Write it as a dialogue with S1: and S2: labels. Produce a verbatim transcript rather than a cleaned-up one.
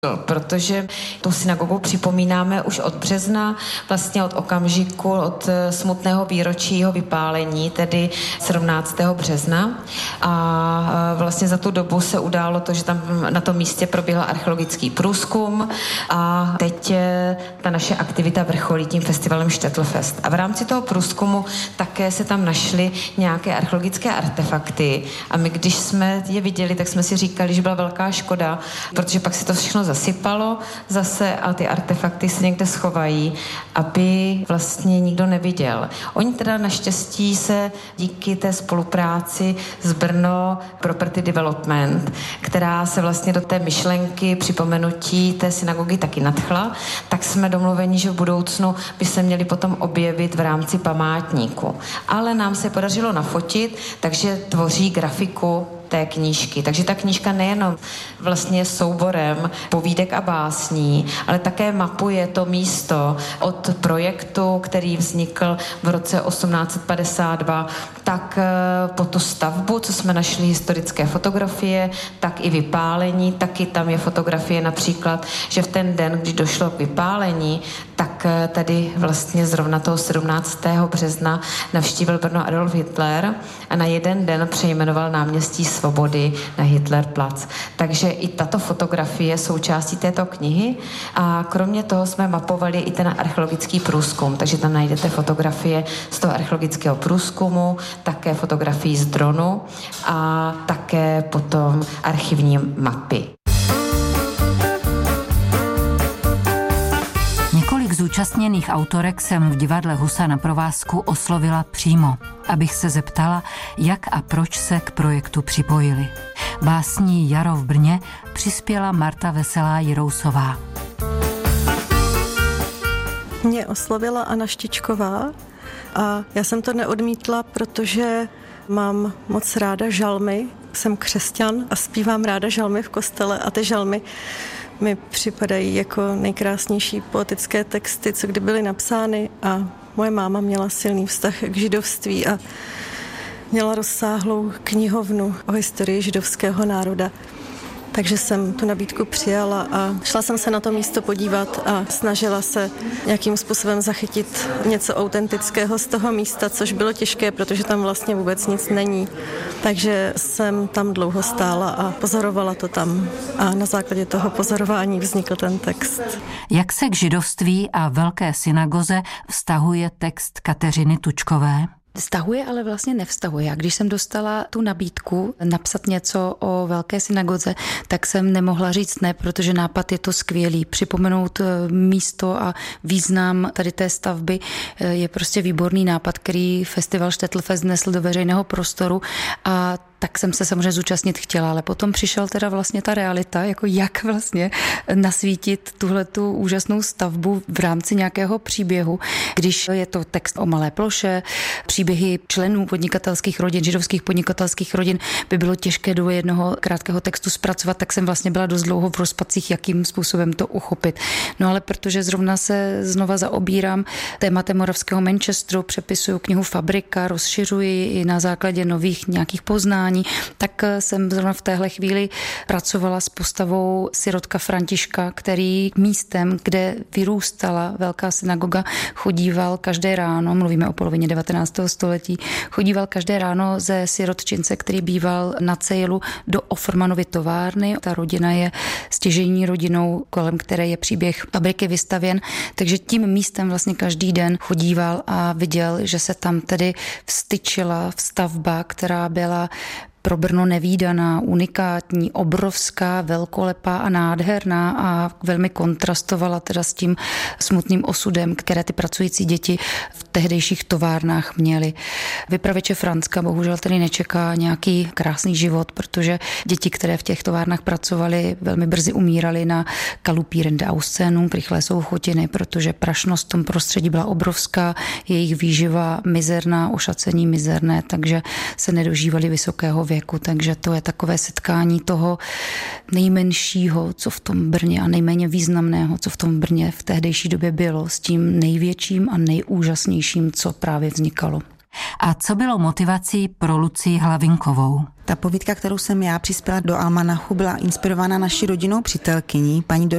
S1: Protože tu synagogu připomínáme už od března, vlastně od okamžiku, od smutného výročí jeho vypálení, tedy sedmnáctého března. A vlastně za tu dobu se událo to, že tam na tom místě proběhl archeologický průzkum a teď ta naše aktivita vrcholí tím festivalem Štettlfest. A v rámci toho průzkumu také se tam našly nějaké archeologické artefakty a my, když jsme je viděli, tak jsme si říkali, že byla velká škoda, protože pak se to všechno zasypalo zase a ty artefakty se někde schovají, aby vlastně nikdo neviděl. Oni teda naštěstí se díky té spolupráci s Brno Property Development, která se vlastně do té myšlenky připomenutí té synagogy taky nadchla, tak jsme domluveni, že v budoucnu by se měli potom objevit v rámci památníku. Ale nám se podařilo nafotit, takže tvoří grafiku té knížky. Takže ta knížka nejenom vlastně souborem povídek a básní, ale také mapuje to místo od projektu, který vznikl v roce osmnáct set padesát dva, tak po tu stavbu, co jsme našli historické fotografie, tak i vypálení, taky tam je fotografie například, že v ten den, kdy došlo k vypálení, tak tady vlastně zrovna toho sedmnáctého března navštívil Brno Adolf Hitler a na jeden den přejmenoval náměstí Svobody na Hitlerplatz. Takže i tato fotografie je součástí této knihy a kromě toho jsme mapovali i ten archeologický průzkum, takže tam najdete fotografie z toho archeologického průzkumu, také fotografii z dronu a také potom archivní mapy.
S2: Několik zúčastněných autorek jsem v divadle Husa na provázku oslovila přímo, abych se zeptala, jak a proč se k projektu připojili. Básní Jaro v Brně přispěla Marta Veselá Jirousová.
S3: Mě oslovila Anna Štičková a já jsem to neodmítla, protože mám moc ráda žalmy. Jsem křesťan a zpívám ráda žalmy v kostele a ty žalmy mi připadají jako nejkrásnější poetické texty, co kdy byly napsány a moje máma měla silný vztah k židovství a měla rozsáhlou knihovnu o historii židovského národa. Takže jsem tu nabídku přijala a šla jsem se na to místo podívat a snažila se nějakým způsobem zachytit něco autentického z toho místa, což bylo těžké, protože tam vlastně vůbec nic není. Takže jsem tam dlouho stála a pozorovala to tam a na základě toho pozorování vznikl ten text.
S2: Jak se k židovství a velké synagoze vztahuje text Kateřiny Tučkové?
S4: Vztahuje, ale vlastně nevztahuje. A když jsem dostala tu nabídku napsat něco o velké synagoze, tak jsem nemohla říct ne, protože nápad je to skvělý. Připomenout místo a význam tady té stavby je prostě výborný nápad, který festival Štettlfest vnesl do veřejného prostoru a tak jsem se samozřejmě zúčastnit chtěla, ale potom přišel teda vlastně ta realita, jako jak vlastně nasvítit tuhletu úžasnou stavbu v rámci nějakého příběhu, když je to text o malé ploše, příběhy členů podnikatelských rodin, židovských podnikatelských rodin by bylo těžké do jednoho krátkého textu zpracovat, tak jsem vlastně byla dost dlouho v rozpacích, jakým způsobem to uchopit. No ale protože zrovna se znova zaobírám tématem moravského Manchesteru, přepisuju knihu Fabrika, rozšiřuji i na základě nových nějakých poznání, tak jsem zrovna v téhle chvíli pracovala s postavou sirotka Františka, který místem, kde vyrůstala velká synagoga, chodíval každé ráno, mluvíme o polovině devatenáctého století, chodíval každé ráno ze sirotčince, který býval na Cejlu, do Offermanovy továrny. Ta rodina je stěžejní rodinou, kolem které je příběh fabriky vystavěn, takže tím místem vlastně každý den chodíval a viděl, že se tam tedy vstyčila stavba, která byla pro Brno nevídaná, unikátní, obrovská, velkolepá a nádherná a velmi kontrastovala teda s tím smutným osudem, které ty pracující děti v tehdejších továrnách měly. Vypravěče Franzka bohužel tedy nečeká nějaký krásný život, protože děti, které v těch továrnách pracovaly, velmi brzy umíraly na Kalupírende Auszénum, rychlé souchotiny, protože prašnost v tom prostředí byla obrovská, jejich výživa mizerná, ošacení mizerné, takže se nedožívali vysokého věku, takže to je takové setkání toho nejmenšího, co v tom Brně a nejméně významného, co v tom Brně v tehdejší době bylo, s tím největším a nejúžasnějším, co právě vznikalo.
S2: A co bylo motivací pro Lucii Hlavinkovou?
S5: Ta povídka, kterou jsem já přispěla do almanachu, byla inspirována naší rodinnou přítelkyní, paní